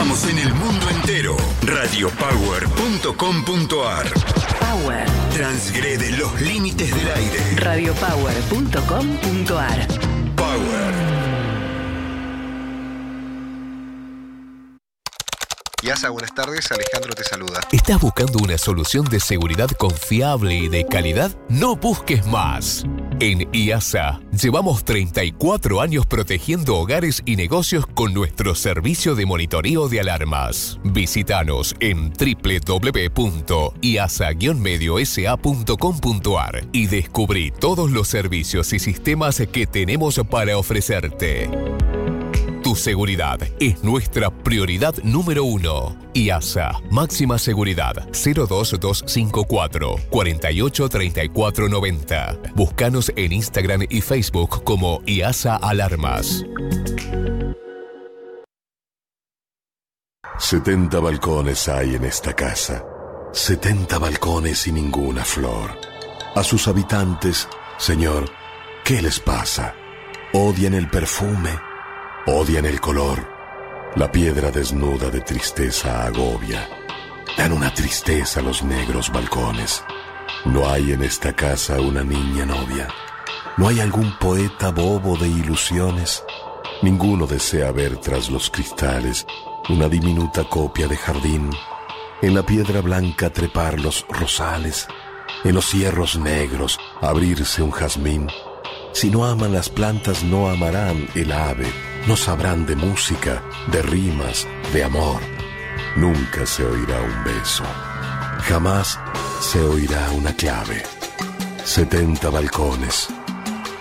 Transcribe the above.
Estamos en el mundo entero. Radiopower.com.ar. Power. Transgrede los límites del aire. Radiopower.com.ar. Power. IASA, buenas tardes. Alejandro te saluda. ¿Estás buscando una solución de seguridad confiable y de calidad? No busques más. En IASA llevamos 34 años protegiendo hogares y negocios con nuestro servicio de monitoreo de alarmas. Visítanos en www.iasa-mediosa.com.ar y descubrí todos los servicios y sistemas que tenemos para ofrecerte. Tu seguridad es nuestra prioridad número 1. IASA, máxima seguridad, 02254 483490. Búscanos en Instagram y Facebook como IASA Alarmas. 70 balcones hay en esta casa. 70 balcones y ninguna flor. A sus habitantes, señor, ¿qué les pasa? ¿Odian el perfume? Odian el color. La piedra desnuda de tristeza agobia. Dan una tristeza a los negros balcones. No hay en esta casa una niña novia. No hay algún poeta bobo de ilusiones. Ninguno desea ver tras los cristales una diminuta copia de jardín. En la piedra blanca trepar los rosales. En los hierros negros abrirse un jazmín. Si no aman las plantas, no amarán el ave. No sabrán de música, de rimas, de amor. Nunca se oirá un beso. Jamás se oirá una clave. 70 balcones.